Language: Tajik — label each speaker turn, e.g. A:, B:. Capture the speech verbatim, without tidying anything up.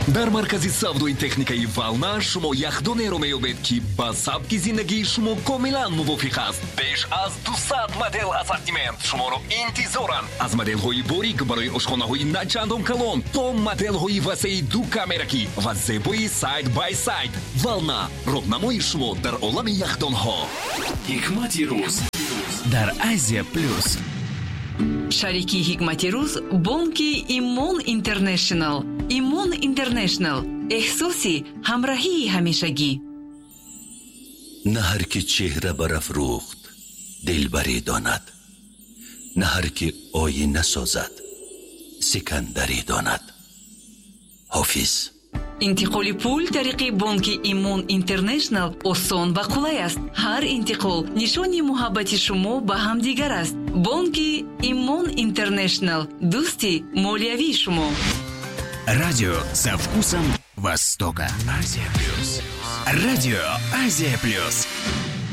A: дар маркази савдои техникаи вална шумо яхдонеро меёбед ки ба сабки зиндагии шумо комилан мувофиқ аст. беш аз дусад модел ассортимент шуморо интизоранд. аз моделҳои борик барои ошхонаҳои начандон калон то моделҳои васеи ду камеракӣ ва зебои сайд бай сайд. вална роҳнамои шумо дар олами яхдонҳо.
B: ҳикмати рӯз дар Азия плюс.
C: шарики ҳикмати рӯз бонки Имон Интернешнл. Имон Интернешнл эҳсоси ҳамроҳии ҳамешагӣ.
D: نه هر که چهره برافروخت دلبری داند، نه هر که آینه سازد سکندری داند. حافظ.
C: интиқоли пул тариқи бонки Имон Интернешнл осон ва қулай аст. ҳар интиқол нишони муҳаббати шумо ба ҳамдигар аст. бонки Имон Интернешнл дӯсти молиявии шумо.
B: Радио со вкусом Востока. Азия плюс. Радио Азия плюс.